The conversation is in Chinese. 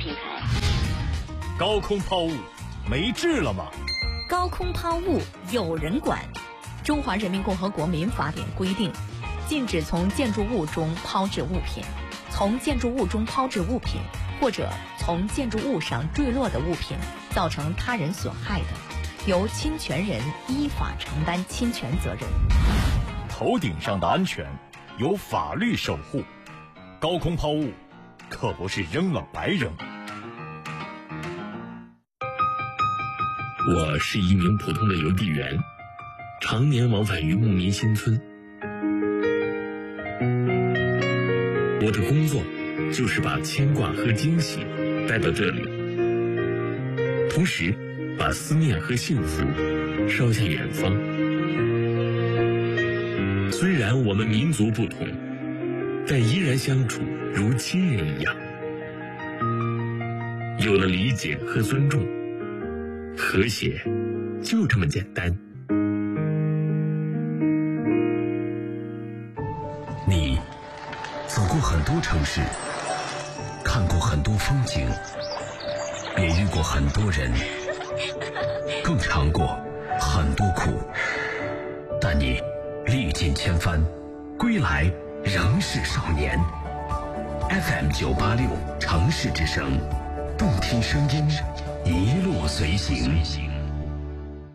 品牌。 高空抛物没治了吗？ 高空抛物有人管。中华人民共和国民法典规定，禁止从建筑物中抛掷物品，从建筑物中抛掷物品或者从建筑物上坠落的物品造成他人损害的，由侵权人依法承担侵权责任。 头顶上的安全由法律守护，高空抛物可不是扔了白扔。 我是一名普通的邮递员，常年往返于牧民新村。我的工作就是把牵挂和惊喜带到这里，同时把思念和幸福捎向远方。虽然我们民族不同，但依然相处如亲人一样。有了理解和尊重，和谐就这么简单。 你走过很多城市，看过很多风景，也遇过很多人，更尝过很多苦，但你历尽千帆，归来仍是少年。 FM986 城市之声，动听声音，一路随行。